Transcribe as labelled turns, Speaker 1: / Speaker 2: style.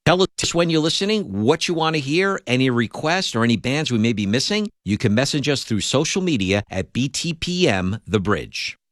Speaker 1: Tell us when you're listening, what you want to hear, any requests or any bands we may be missing. You can message us through social media at BTPM The Bridge.